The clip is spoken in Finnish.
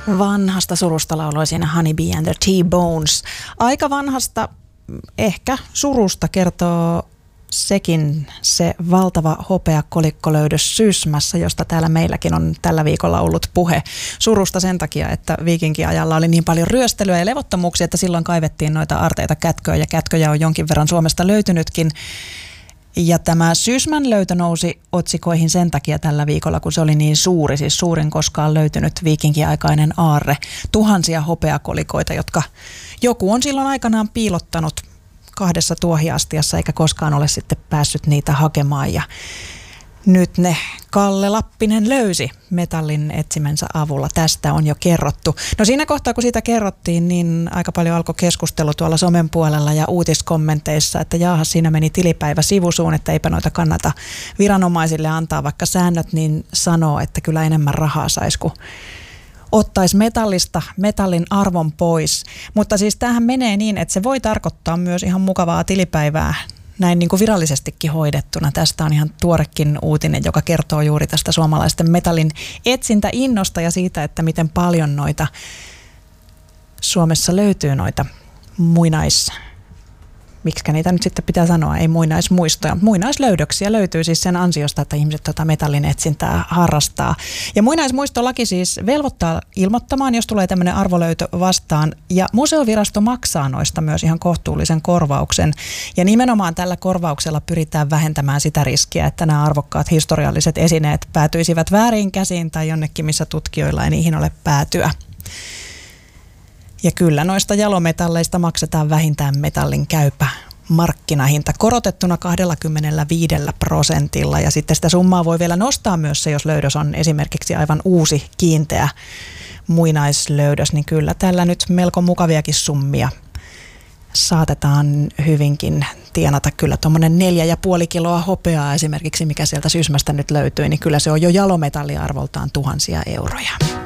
Vanhasta surusta lauloi siinä Honey Bee and the T-Bones. Aika vanhasta, ehkä surusta kertoo sekin se valtava hopeakolikkolöydös Sysmässä, josta täällä meilläkin on tällä viikolla ollut puhe. Surusta sen takia, että viikinkiajalla oli niin paljon ryöstelyä ja levottomuuksia, että silloin kaivettiin noita aarteita kätköön ja kätköjä on jonkin verran Suomesta löytynytkin. Ja tämä Sysmän löytö nousi otsikoihin sen takia tällä viikolla, kun se oli niin suuri, siis suurin koskaan löytynyt viikinkiaikainen aarre. Tuhansia hopeakolikoita, jotka joku on silloin aikanaan piilottanut 2 tuohiastiassa eikä koskaan ole sitten päässyt niitä hakemaan. Ja nyt ne Kalle Lappinen löysi metallin etsimensä avulla. Tästä on jo kerrottu. No siinä kohtaa, kun siitä kerrottiin, niin aika paljon alkoi keskustelu tuolla somen puolella ja uutiskommenteissa, että jaahas, siinä meni tilipäivä sivusuun, että eipä noita kannata viranomaisille antaa, vaikka säännöt niin sanoo, että kyllä enemmän rahaa saisi, kun ottaisi metallin arvon pois. Mutta siis tämähän menee niin, että se voi tarkoittaa myös ihan mukavaa tilipäivää näin niin kuin virallisestikin hoidettuna. Tästä on ihan tuorekin uutinen, joka kertoo juuri tästä suomalaisten metallin etsintäinnosta ja siitä, että miten paljon noita Suomessa löytyy noita miksikä niitä nyt sitten pitää sanoa, ei muinaismuistoja. Muinaislöydöksiä löytyy siis sen ansiosta, että ihmiset metallin etsintää harrastaa. Ja muinaismuistolaki siis velvoittaa ilmoittamaan, jos tulee tämmöinen arvolöytö vastaan. Ja museovirasto maksaa noista myös ihan kohtuullisen korvauksen. Ja nimenomaan tällä korvauksella pyritään vähentämään sitä riskiä, että nämä arvokkaat historialliset esineet päätyisivät väärin käsiin tai jonnekin, missä tutkijoilla ei niihin ole päätyä. Ja kyllä noista jalometalleista maksetaan vähintään metallin käypä markkinahinta korotettuna 25%. Ja sitten sitä summaa voi vielä nostaa myös se, jos löydös on esimerkiksi aivan uusi kiinteä muinaislöydös, niin kyllä tällä nyt melko mukaviakin summia saatetaan hyvinkin tienata. Kyllä tuommoinen 4,5 kiloa hopeaa esimerkiksi, mikä sieltä Sysmästä nyt löytyy, niin kyllä se on jo jalometalliarvoltaan tuhansia euroja.